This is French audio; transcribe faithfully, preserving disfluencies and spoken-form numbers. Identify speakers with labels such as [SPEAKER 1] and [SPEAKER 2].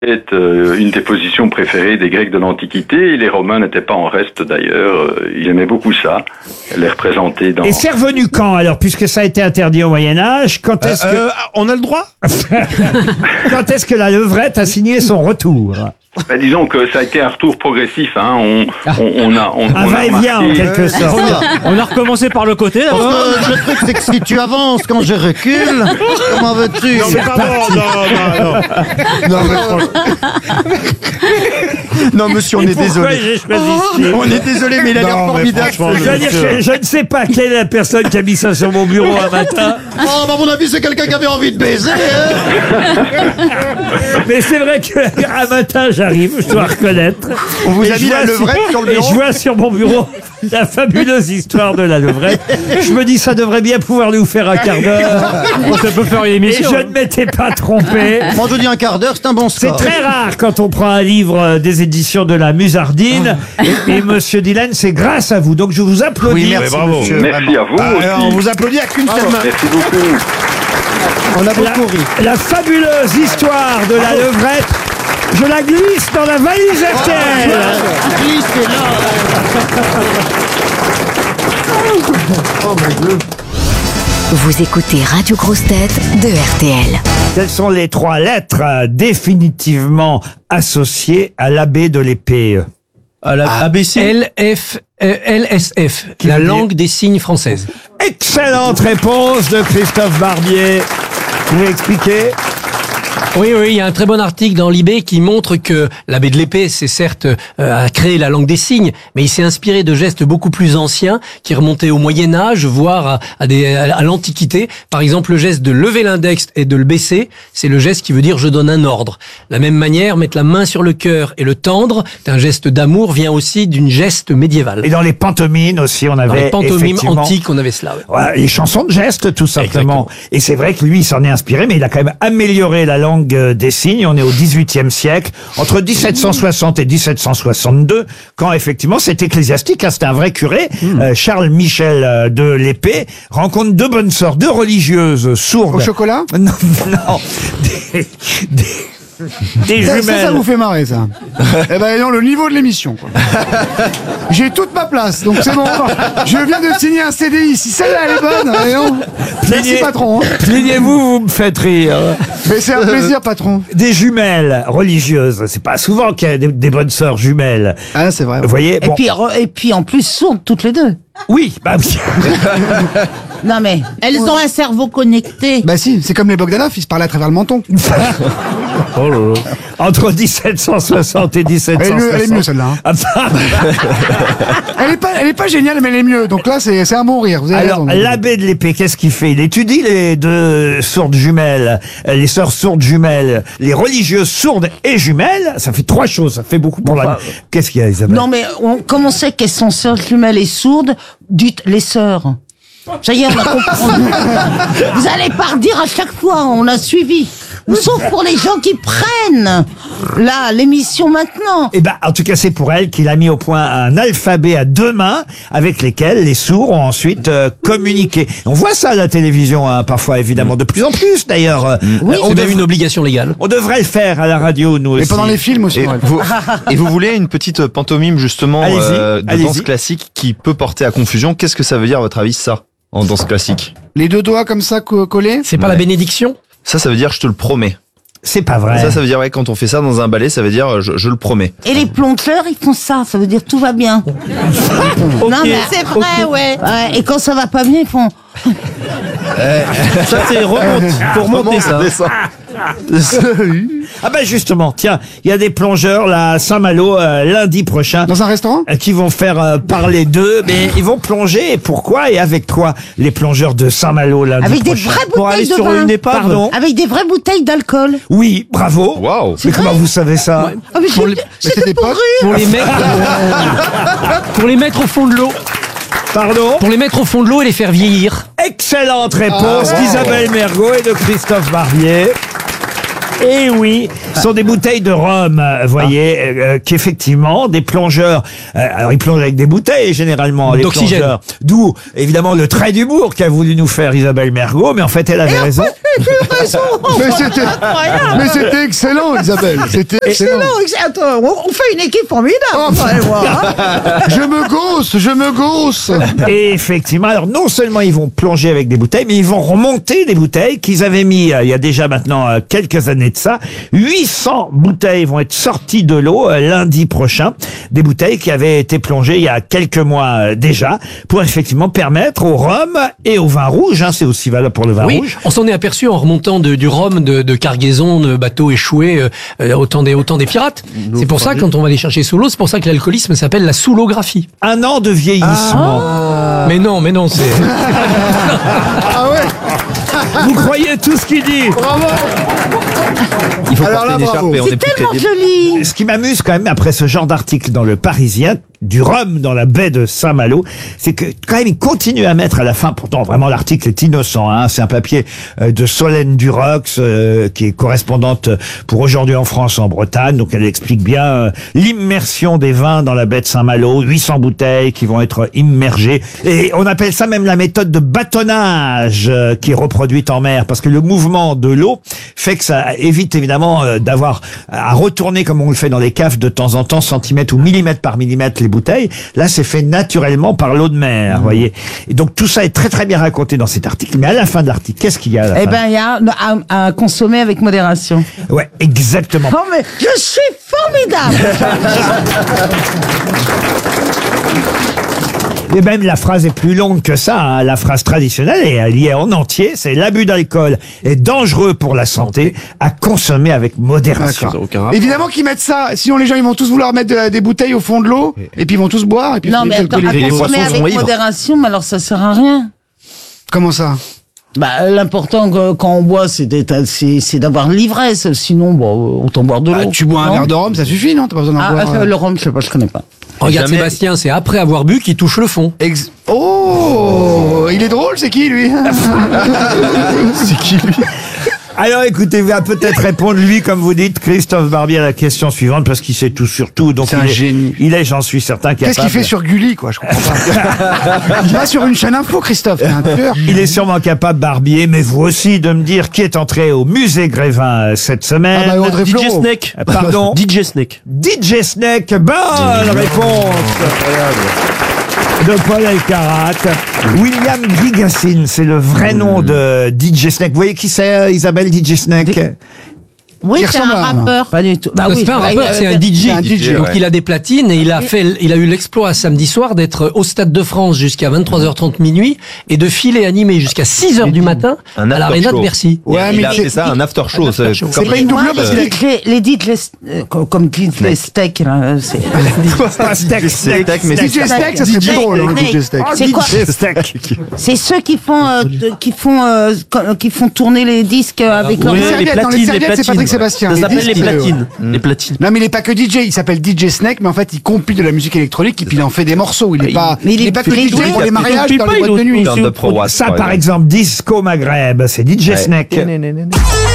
[SPEAKER 1] est euh, une des positions préférées des Grecs de l'Antiquité. Et les Romains n'étaient pas en reste d'ailleurs. Euh, ils aimaient beaucoup ça. Les représenter dans...
[SPEAKER 2] Et c'est revenu quand alors, puisque ça a été interdit au Moyen-Âge? Quand est-ce
[SPEAKER 3] Euh,
[SPEAKER 2] que...
[SPEAKER 3] euh, on a le droit?
[SPEAKER 2] Quand est-ce que la levrette a signé son retour?
[SPEAKER 1] Ben, disons que ça a été un retour progressif. Hein. On, on, on a, on,
[SPEAKER 2] Un
[SPEAKER 1] on a
[SPEAKER 2] va-et-vient en
[SPEAKER 1] remarqué-
[SPEAKER 2] quelque sorte.
[SPEAKER 4] On a recommencé par le côté,
[SPEAKER 5] Parce
[SPEAKER 4] d'abord.
[SPEAKER 5] que le truc, c'est que si tu avances quand je recule, comment veux-tu?
[SPEAKER 3] Non, mais pardon, non, non, non. Non, mais franchement. Non, monsieur, on est
[SPEAKER 2] Pourquoi
[SPEAKER 3] désolé.
[SPEAKER 2] j'ai choisi ce film?
[SPEAKER 3] On est désolé, mais il a l'air Non, mais formidable. franchement,
[SPEAKER 2] Je veux dire
[SPEAKER 3] monsieur.
[SPEAKER 2] que je ne sais pas quelle est la personne qui a mis ça sur mon bureau un matin,
[SPEAKER 5] Oh, bah, à mon avis, c'est quelqu'un qui avait envie de baiser, hein.
[SPEAKER 2] mais c'est vrai qu'un matin j'arrive, je dois reconnaître.
[SPEAKER 3] On vous
[SPEAKER 2] Et
[SPEAKER 3] a
[SPEAKER 2] je
[SPEAKER 3] mis la
[SPEAKER 2] vois
[SPEAKER 3] levrette sur le
[SPEAKER 2] Et
[SPEAKER 3] bureau?
[SPEAKER 2] je vois sur mon bureau la fabuleuse histoire de la levrette. Je me dis, ça devrait bien pouvoir nous faire un quart d'heure.
[SPEAKER 4] Ça peut faire une
[SPEAKER 2] Et
[SPEAKER 4] émission.
[SPEAKER 2] je ne m'étais pas trompé.
[SPEAKER 5] Moi, je dis un quart d'heure, c'est un bon
[SPEAKER 2] C'est
[SPEAKER 5] score.
[SPEAKER 2] très rare quand on prend un livre euh, des éditions de la Musardine. Et, et Monsieur Dylan, c'est grâce à vous. Donc je vous applaudis.
[SPEAKER 3] Oui, merci,
[SPEAKER 4] bravo.
[SPEAKER 3] monsieur.
[SPEAKER 1] Merci à vous
[SPEAKER 3] Ah,
[SPEAKER 1] aussi.
[SPEAKER 3] alors, on vous applaudit à qu'une seule main.
[SPEAKER 1] Merci beaucoup.
[SPEAKER 3] On a
[SPEAKER 2] La,
[SPEAKER 3] beaucoup ri.
[SPEAKER 2] la fabuleuse histoire de la levrette. Je la glisse dans la valise R T L.
[SPEAKER 5] Oui, c'est là.
[SPEAKER 6] Vous écoutez Radio Grosse Tête de R T L.
[SPEAKER 2] Quelles sont les trois lettres euh, définitivement associées à l'abbé de l'épée?
[SPEAKER 4] À la A B C L F euh, L S F, la
[SPEAKER 2] veut dire-
[SPEAKER 4] langue des signes française.
[SPEAKER 2] Excellente réponse de Christophe Barbier. Vous pouvez expliquer?
[SPEAKER 4] Oui, oui, il y a un très bon article dans l'I B qui montre que l'abbé de l'épée, c'est certes euh, a créé la langue des signes, mais il s'est inspiré de gestes beaucoup plus anciens qui remontaient au Moyen Âge, voire à, à, des, à, à l'Antiquité. Par exemple, le geste de lever l'index et de le baisser, c'est le geste qui veut dire je donne un ordre. De la même manière, mettre la main sur le cœur et le tendre, c'est un geste d'amour, vient aussi d'une geste médiévale.
[SPEAKER 2] Et dans les pantomimes aussi, on avait
[SPEAKER 4] Dans les pantomimes
[SPEAKER 2] effectivement-
[SPEAKER 4] antiques, on avait cela. ouais.
[SPEAKER 2] Voilà, les chansons de gestes, tout simplement. Et c'est vrai que lui, il s'en est inspiré, mais il a quand même amélioré la langue euh, des signes. On est au dix-huitième siècle, entre dix-sept cent soixante et dix-sept cent soixante-deux, quand effectivement c'est ecclésiastique, hein, c'était un vrai curé, euh, Charles Michel euh, de l'Épée, rencontre deux bonnes sœurs, deux religieuses sourdes.
[SPEAKER 3] Au chocolat?
[SPEAKER 2] Non, non, des, des, des
[SPEAKER 7] Ça, ça,
[SPEAKER 2] jumelles.
[SPEAKER 7] ça vous fait marrer, ça. Eh ben, non, le niveau de l'émission, quoi. J'ai toute ma place, donc c'est bon. Je viens de signer un C D I. Si celle-là, elle est bonne, eh non. Merci,
[SPEAKER 2] Plaignez-
[SPEAKER 7] patron. hein.
[SPEAKER 2] Plaignez-vous, vous me faites rire.
[SPEAKER 7] Mais c'est un plaisir, patron.
[SPEAKER 2] Des jumelles religieuses, c'est pas souvent qu'il y a des, des bonnes sœurs jumelles.
[SPEAKER 7] Ah, c'est vrai.
[SPEAKER 2] Vous voyez,
[SPEAKER 8] Et
[SPEAKER 2] bon,
[SPEAKER 8] puis, re- et puis en plus sourdes toutes les deux.
[SPEAKER 2] oui, bah oui.
[SPEAKER 8] Non mais elles ont un cerveau connecté.
[SPEAKER 7] Bah si, c'est comme les Bogdanov, ils se parlaient à travers le menton.
[SPEAKER 2] Entre dix-sept cent soixante et dix-sept cent
[SPEAKER 7] Elle est
[SPEAKER 2] soixante.
[SPEAKER 7] mieux, elle est mieux, celle-là, hein.
[SPEAKER 2] Ah, bah,
[SPEAKER 7] Elle est pas, elle est pas géniale, mais elle est mieux. Donc là, c'est, c'est un bon rire. Vous avez
[SPEAKER 2] alors,
[SPEAKER 7] raison.
[SPEAKER 2] l'abbé de l'Épée, qu'est-ce qu'il fait? Il étudie les deux sourdes jumelles, euh, les sœurs sourdes jumelles, les religieuses sourdes et jumelles. Ça fait trois choses, ça fait beaucoup pour la... Qu'est-ce qu'il y a, Isabelle?
[SPEAKER 8] Non mais on, comme on sait qu'elles sont sœurs jumelles et sourdes, dites les sœurs. Ça y est, on a compris. Vous allez pas redire à chaque fois, on a suivi. Sauf pour les gens qui prennent là l'émission maintenant.
[SPEAKER 2] Eh ben, en tout cas, c'est pour elle qu'il a mis au point un alphabet à deux mains avec lesquels les sourds ont ensuite euh, communiqué. On voit ça à la télévision, hein, parfois, évidemment, de plus en plus, d'ailleurs. Euh,
[SPEAKER 4] Oui,
[SPEAKER 2] on,
[SPEAKER 4] c'est même
[SPEAKER 2] devrait-
[SPEAKER 4] une obligation légale.
[SPEAKER 2] on devrait le faire à la radio, nous aussi.
[SPEAKER 7] Et pendant les films aussi.
[SPEAKER 9] Et
[SPEAKER 7] ouais.
[SPEAKER 9] vous, et vous voulez une petite pantomime justement
[SPEAKER 2] Allez-y,
[SPEAKER 9] euh, de
[SPEAKER 2] allez-y.
[SPEAKER 9] danse classique qui peut porter à confusion. Qu'est-ce que ça veut dire à votre avis ça en danse classique?
[SPEAKER 7] Les deux doigts comme ça co- collés.
[SPEAKER 4] C'est pas
[SPEAKER 9] Ouais.
[SPEAKER 4] la bénédiction?
[SPEAKER 9] Ça, ça veut dire je te le promets.
[SPEAKER 2] C'est pas vrai.
[SPEAKER 9] Ça, ça veut dire ouais, quand on fait ça dans un ballet, ça veut dire je, je le promets.
[SPEAKER 8] Et les plongeurs, ils font ça, ça veut dire tout va bien. Non mais c'est vrai, ouais. Ouais, et quand ça va pas bien, ils font.
[SPEAKER 4] Ça, c'est remonte. Pour monter ça.
[SPEAKER 2] Ah ben justement, tiens, il y a des plongeurs là à Saint-Malo euh, lundi prochain
[SPEAKER 7] Dans un restaurant.
[SPEAKER 2] euh, qui vont faire euh, parler d'eux, mais ils vont plonger. Et pourquoi et avec quoi les plongeurs de Saint-Malo lundi
[SPEAKER 8] Avec des
[SPEAKER 2] prochain?
[SPEAKER 8] vraies
[SPEAKER 4] Pour aller
[SPEAKER 8] bouteilles de
[SPEAKER 4] sur
[SPEAKER 8] vin.
[SPEAKER 4] une épave.
[SPEAKER 2] Pardon.
[SPEAKER 8] Avec des vraies bouteilles d'alcool.
[SPEAKER 2] Oui, bravo.
[SPEAKER 9] Waouh.
[SPEAKER 2] Mais comment vous savez ça?
[SPEAKER 8] Ah mais
[SPEAKER 4] Pour
[SPEAKER 8] j'ai-
[SPEAKER 4] les-
[SPEAKER 7] c'était
[SPEAKER 8] c'était pour
[SPEAKER 7] pas-
[SPEAKER 8] rire.
[SPEAKER 4] Pour les mettre, pour les mettre au fond de l'eau.
[SPEAKER 2] Pardon?
[SPEAKER 4] Pour les mettre au fond de l'eau et les faire vieillir.
[SPEAKER 2] Excellente réponse
[SPEAKER 7] Ah, wow.
[SPEAKER 2] d'Isabelle Mergot et de Christophe Barbier. Et oui, ce sont des bouteilles de rhum, euh, voyez, euh, qu'effectivement, des plongeurs, euh, alors ils plongent avec des bouteilles généralement, les
[SPEAKER 4] D'oxygène.
[SPEAKER 2] plongeurs. D'où, évidemment, le trait d'humour qu'a voulu nous faire Isabelle Mergot, mais en fait, elle avait raison.
[SPEAKER 8] avez plus raison.
[SPEAKER 7] Mais c'était, mais c'était excellent, Isabelle. C'était excellent.
[SPEAKER 8] Excellent, excellent. On on fait une équipe formidable.
[SPEAKER 7] Oh,
[SPEAKER 8] vous allez voir, hein.
[SPEAKER 7] Je me gausse, je me gausse.
[SPEAKER 2] Et effectivement, alors non seulement ils vont plonger avec des bouteilles, mais ils vont remonter des bouteilles qu'ils avaient mis, euh, il y a déjà maintenant euh, quelques années de ça. huit cents bouteilles vont être sorties de l'eau euh, lundi prochain. Des bouteilles qui avaient été plongées il y a quelques mois euh, déjà, pour effectivement permettre au rhum et au vin rouge, hein, c'est aussi valable pour le vin
[SPEAKER 4] Oui,
[SPEAKER 2] rouge.
[SPEAKER 4] on s'en est aperçu en remontant de, du rhum de, de cargaison, de bateaux échoués, euh, autant des autant des pirates. C'est pour ça, quand on va les chercher sous l'eau, c'est pour ça que l'alcoolisme s'appelle la soulographie.
[SPEAKER 2] Un an de vieillissement.
[SPEAKER 4] Mais non, mais non, c'est...
[SPEAKER 7] Ah ouais.
[SPEAKER 2] Vous croyez tout ce qu'il dit?
[SPEAKER 7] Bravo.
[SPEAKER 9] Il faut
[SPEAKER 7] Alors
[SPEAKER 9] porter
[SPEAKER 7] là,
[SPEAKER 9] une
[SPEAKER 7] bravo.
[SPEAKER 9] écharpe et on est
[SPEAKER 8] C'est
[SPEAKER 9] plus
[SPEAKER 8] tellement
[SPEAKER 9] crédible.
[SPEAKER 8] joli.
[SPEAKER 2] Ce qui m'amuse quand même après ce genre d'article dans le Parisien, du rhum dans la baie de Saint-Malo, c'est que quand même il continue à mettre à la fin, pourtant vraiment l'article est innocent, hein, c'est un papier euh, de Solène Durox euh, qui est correspondante pour Aujourd'hui en France en Bretagne, donc elle explique bien euh, l'immersion des vins dans la baie de Saint-Malo, huit cents bouteilles qui vont être immergées, et on appelle ça même la méthode de bâtonnage euh, qui est reproduite en mer, parce que le mouvement de l'eau fait que ça évite évidemment euh, d'avoir à retourner comme on le fait dans les caves de temps en temps, centimètre ou millimètre par millimètre les bouteilles. Là, c'est fait naturellement par l'eau de mer, vous voyez. Et donc, tout ça est très très bien raconté dans cet article. Mais à la fin de l'article, qu'est-ce qu'il y a à la
[SPEAKER 8] Eh
[SPEAKER 2] fin?
[SPEAKER 8] ben, il y a à, à consommer avec modération.
[SPEAKER 2] Ouais, exactement.
[SPEAKER 8] Oh, mais je suis formidable.
[SPEAKER 2] Et même la phrase est plus longue que ça, hein. La phrase traditionnelle, et elle y est en entier, c'est l'abus d'alcool est dangereux pour la santé, à consommer avec modération.
[SPEAKER 7] D'accord. Évidemment qu'ils mettent ça, sinon les gens ils vont tous vouloir mettre de- des bouteilles au fond de l'eau, et puis ils vont tous boire, et puis
[SPEAKER 8] Non,
[SPEAKER 7] ils
[SPEAKER 8] mais
[SPEAKER 7] sont
[SPEAKER 8] attends, à
[SPEAKER 7] alcooliques.
[SPEAKER 9] les
[SPEAKER 8] consommer
[SPEAKER 9] poissons seront
[SPEAKER 8] avec
[SPEAKER 9] ivres.
[SPEAKER 8] modération, mais alors ça sert à rien.
[SPEAKER 7] Comment ça?
[SPEAKER 8] Bah, l'important que- quand on boit, c'est d'être- c'est c'est d'avoir l'ivresse. Sinon, bon, autant boire de l'eau.
[SPEAKER 7] Bah, tu bois un
[SPEAKER 8] Non
[SPEAKER 7] verre de rhum, ça suffit, non? T'as pas besoin d'en
[SPEAKER 8] Ah,
[SPEAKER 7] boire.
[SPEAKER 8] euh,
[SPEAKER 7] euh,
[SPEAKER 8] le rhum, je sais pas, je connais pas.
[SPEAKER 4] Regarde
[SPEAKER 9] Jamais-
[SPEAKER 4] Sébastien, c'est après avoir bu qu'il touche le fond.
[SPEAKER 7] Ex- Oh, il est drôle, c'est qui lui?
[SPEAKER 9] C'est qui lui?
[SPEAKER 2] Alors écoutez, il va peut-être répondre lui, comme vous dites, Christophe Barbier, à la question suivante, parce qu'il sait tout sur tout. Donc
[SPEAKER 7] C'est
[SPEAKER 2] il
[SPEAKER 7] un
[SPEAKER 2] est,
[SPEAKER 7] génie.
[SPEAKER 2] Il est, j'en suis certain, capable.
[SPEAKER 7] Qu'est-ce qu'il fait sur Gulli, quoi? Je comprends pas. Il va sur une chaîne info, Christophe. T'es un tueur.
[SPEAKER 2] Il est sûrement capable, Barbier, mais vous aussi, de me dire qui est entré au musée Grévin euh, cette semaine.
[SPEAKER 7] Ah bah, Audrey
[SPEAKER 3] D J
[SPEAKER 7] Fleurot.
[SPEAKER 3] Snake.
[SPEAKER 2] Euh, Pardon?
[SPEAKER 3] D J Snake.
[SPEAKER 2] D J Snake, bonne réponse de Paul Elkarat. William Gigassin, c'est le vrai nom de D J Snake. Vous voyez qui c'est, euh, Isabelle, D J Snake?
[SPEAKER 8] Oui,
[SPEAKER 7] Qui
[SPEAKER 8] c'est un
[SPEAKER 7] ressemble à un-
[SPEAKER 8] rappeur. Pas du tout. Bah
[SPEAKER 4] Non,
[SPEAKER 8] oui,
[SPEAKER 4] c'est pas un
[SPEAKER 8] bah,
[SPEAKER 4] rappeur,
[SPEAKER 8] euh,
[SPEAKER 4] c'est un
[SPEAKER 8] euh,
[SPEAKER 4] D J.
[SPEAKER 7] c'est un D J,
[SPEAKER 4] Donc
[SPEAKER 9] ouais.
[SPEAKER 4] il a des platines et il a fait, il a eu l'exploit samedi soir d'être au Stade de France jusqu'à vingt-trois heures trente minuit et de filer animé jusqu'à six heures du matin
[SPEAKER 9] Un
[SPEAKER 4] à
[SPEAKER 9] after
[SPEAKER 4] l'Arena de
[SPEAKER 9] show.
[SPEAKER 4] Bercy.
[SPEAKER 7] Ouais,
[SPEAKER 9] il
[SPEAKER 7] mais
[SPEAKER 9] a
[SPEAKER 7] c'est-
[SPEAKER 9] fait ça, un after show.
[SPEAKER 4] after
[SPEAKER 9] c'est-
[SPEAKER 4] show.
[SPEAKER 9] comme-
[SPEAKER 7] C'est pas une
[SPEAKER 8] Moi,
[SPEAKER 7] doublure parce
[SPEAKER 8] les
[SPEAKER 7] qu'il a-
[SPEAKER 8] dites les, les dites les, euh, comme comme dites les steaks là, euh, c'est.
[SPEAKER 2] Pas Snake,
[SPEAKER 9] C'est tac, mais
[SPEAKER 7] D J Snake, ça serait plus drôle, hein, D J Snake.
[SPEAKER 8] C'est quoi?
[SPEAKER 2] D J Snake.
[SPEAKER 8] C'est ceux qui font euh, de- qui font euh, co- qui font tourner les disques avec leur
[SPEAKER 7] Oui,
[SPEAKER 3] les
[SPEAKER 7] serviettes, non, les
[SPEAKER 3] platines, les
[SPEAKER 7] serviettes, c'est
[SPEAKER 3] platines.
[SPEAKER 7] Patrick Sébastien.
[SPEAKER 3] Ça
[SPEAKER 7] Les
[SPEAKER 3] s'appelle
[SPEAKER 7] disques,
[SPEAKER 3] les
[SPEAKER 7] c'est eux,
[SPEAKER 3] platines. Les platines.
[SPEAKER 7] Non, mais il est pas que D J, il s'appelle D J Snake, mais en fait, il compile de la musique électronique et puis il en fait des morceaux. Il est pas,
[SPEAKER 8] mais
[SPEAKER 7] il
[SPEAKER 8] il
[SPEAKER 7] est
[SPEAKER 8] est
[SPEAKER 7] pas que
[SPEAKER 8] plus
[SPEAKER 7] D J
[SPEAKER 8] riche.
[SPEAKER 7] pour les mariages,
[SPEAKER 3] Il
[SPEAKER 7] dans
[SPEAKER 3] compile
[SPEAKER 7] les
[SPEAKER 3] pas,
[SPEAKER 7] boîtes de
[SPEAKER 3] il
[SPEAKER 7] nuit.
[SPEAKER 9] Turn Up for What,
[SPEAKER 2] Ça,
[SPEAKER 9] par
[SPEAKER 2] par
[SPEAKER 9] exemple.
[SPEAKER 2] exemple, Disco Maghreb, c'est D J
[SPEAKER 7] Ouais.
[SPEAKER 2] Snake.